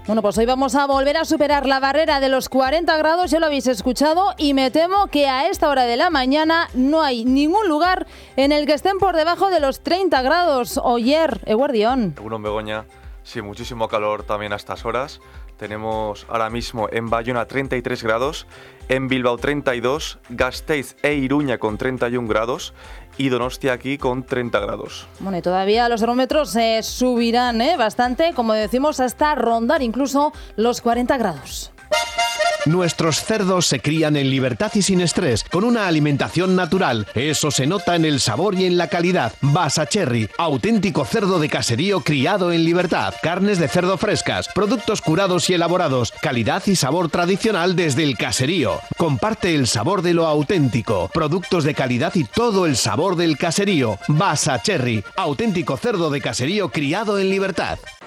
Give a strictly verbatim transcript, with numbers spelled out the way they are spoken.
Bueno, pues hoy vamos a volver a superar la barrera de los cuarenta grados, ya lo habéis escuchado, y me temo que a esta hora de la mañana no hay ningún lugar en el que estén por debajo de los treinta grados. Oyer, Eguardión. Uno, Begoña, sí, muchísimo calor también a estas horas. Tenemos ahora mismo en Bayona treinta y tres grados, en Bilbao treinta y dos, Gasteiz e Iruña con treinta y un grados y Donostia aquí con treinta grados. Bueno, y todavía los termómetros eh, subirán eh, bastante, como decimos, hasta rondar incluso los cuarenta grados. Nuestros cerdos se crían en libertad y sin estrés, con una alimentación natural. Eso se nota en el sabor y en la calidad. Basacherry, auténtico cerdo de caserío criado en libertad. Carnes de cerdo frescas, productos curados y elaborados, calidad y sabor tradicional desde el caserío. Comparte el sabor de lo auténtico. Productos de calidad y todo el sabor del caserío. Basacherry, auténtico cerdo de caserío criado en libertad.